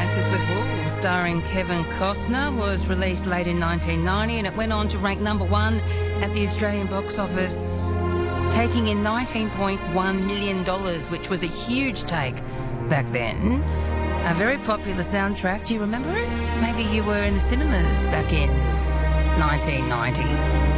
Dances with Wolves, starring Kevin Costner, was released late in 1990 and it went on to rank number one at the Australian box office, taking in $19.1 million, which was a huge take back then. A very popular soundtrack. Do you remember it? Maybe you were in the cinemas back in 1990.